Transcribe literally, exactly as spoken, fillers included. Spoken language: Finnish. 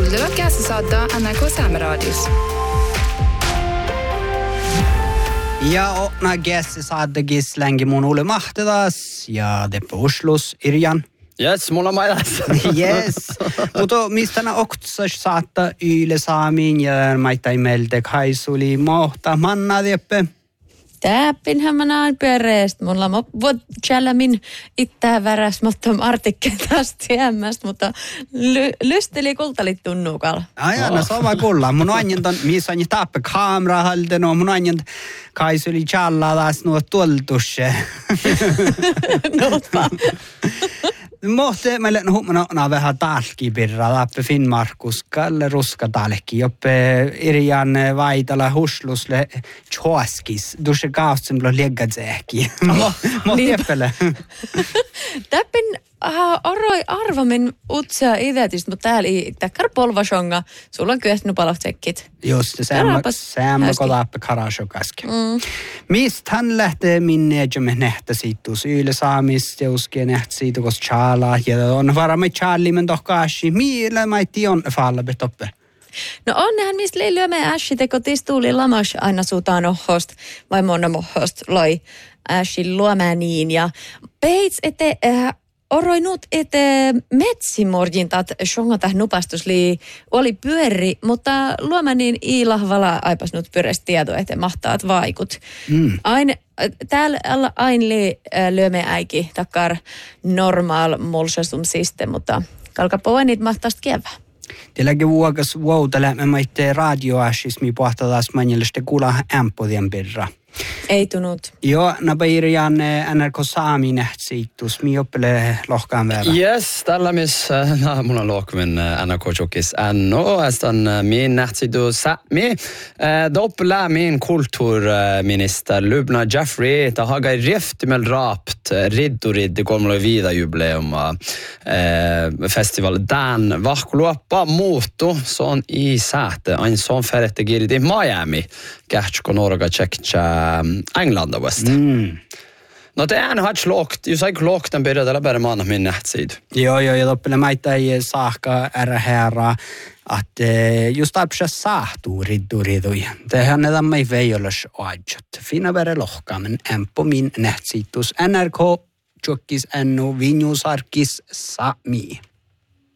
kuuntelevat käsisaattaa N R K Saameraadios. Ja Oona käsisaattaa Gislängi mun Ole Mahtedas ja Deppe Oslus Irjan. Yes, mulla on majas. Yes. Mutta mistä nää oktsas saattaa yle saamiin ja maittain meiltä kaisuli mohta manna Deppe? Täppinhän mä näin pereestä. Mulla mä voit tjällä min ittää väräs, mutta artikkeen taas tiemmästä, mutta ly- lysteli kultalit tunnukalla. Aja, no se on vaan kulla. Mun ajan ton, missä on tappe kamera halten, no mun ajan kaisuli tjalla taas nuo tuoltusse. Notpa. Mohte meille huomana vähän talkipirra läpi Finnmarkus kalle ruska talki joppe Irjan Vaitala huslusle choskis dusse kaustsen blo leggadsäki. Mohtepele. Täppin aroi arvamin utsia idetistä, mutta täällä ei täkkär polvasonga. Sulla on kyllä nupalahtsekit. Just se säämmä kolappe karashokaski. Mm. Mistä hän lähtee minne ja me nähtä siitus yle saamista ja uskee nähtä siitä kos chala ja on varmaan challi men tohkaasi. Millä mä tion falla betoppe? No onnehan mistä leilyä me ässi teko tistuuli lamas aina suutaan ohost vai monna mohost loi ässi luomäniin ja peits ette äh, oroinut, että metsimorjintat shongata nupastusli oli pyöri, mutta luomäniin iilahvala aipasnut pyörestä tietoa, että mahtaat vaikut. Mm. Ain, täällä aina lyömme äiki takkar normaal mulsasum system, mutta kalkapoinit mahtaast kievää. Tielläkin vuokas vuotella me maitte radioasismi pohtadas manjeliste kuulla ämpodien birra. Ei tunut. Joo, napairian N R K Saami nähtsiittus, mi oppele lohkaan vielä. Yes, tällä missä no, mulla on lohkumin N R K-tjokis ännu, ästan min nähtsiitus Sámi. Doppelä min kulttuurminister Lubna Jeffrey, ta haga riftimel rapt riddurid kolmella viida jubileum festival Dan vahkuluoppa muuttu, se on i säte, ain son färette girid i Miami, kähtsko Norga tjektja Englanda West. Mm. No det är en hatch lågt. Ju säg lågt den började eller bara man min nätsid. Joo, joo, ja toppele maita ei saakka ära herra, att just apsa saahtuu ridduridui. Tehän ne tammai veijolas oadjot. Fina vere lohka, men empo min nätsitus N R K tjokkis ennu vinjusarkis Sámi.